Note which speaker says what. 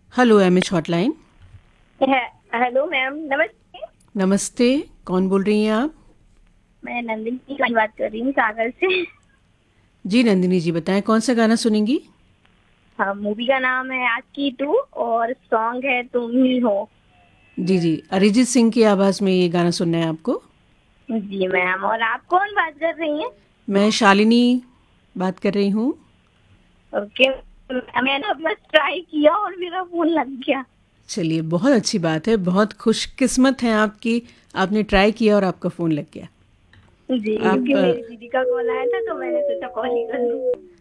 Speaker 1: Hello MH hotline.
Speaker 2: Hello ma'am, नमस्ते।
Speaker 1: नमस्ते। कौन बोल रही हैं आप?
Speaker 2: मैं नंदिनी की बात कर रही हूँ, सागर से।
Speaker 1: जी नंदिनी जी, बताएं कौन सा गाना सुनेंगी?
Speaker 2: हाँ, मूवी का नाम है आज की टू और सॉन्ग है तुम ही हो।
Speaker 1: जी जी, अरिजीत सिंह की आवाज़ में ये गाना सुनना है आपको।
Speaker 2: जी मैम, और आप कौन बात कर रही हैं?
Speaker 1: मैं शालिनी बात कर रही हूँ।
Speaker 2: ओके। मैंने बस ट्राई किया और मेरा फोन लग गया।
Speaker 1: चलिए, बहुत अच्छी बात है, बहुत खुशकिस्मत हैं आपकी। आपने ट्राई किया और आपका फ़ोन लग गया।
Speaker 2: जी,
Speaker 1: आप
Speaker 2: क्योंकि मेरी दीदी का कॉल आया था तो मैंने सोचा कॉल ही कर लूँ।